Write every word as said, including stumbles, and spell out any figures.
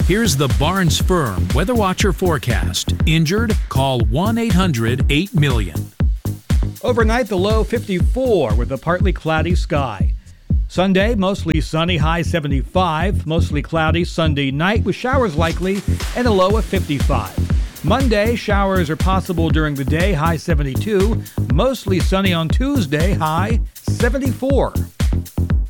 Here's the Barnes Firm Weather Watcher forecast. Injured? Call one eight hundred eight million. Overnight, the low fifty-four with a partly cloudy sky. Sunday, mostly sunny, high seventy-five. Mostly cloudy Sunday night with showers likely and a low of fifty-five. Monday, showers are possible during the day, high seventy-two. Mostly sunny on Tuesday, high seventy-four.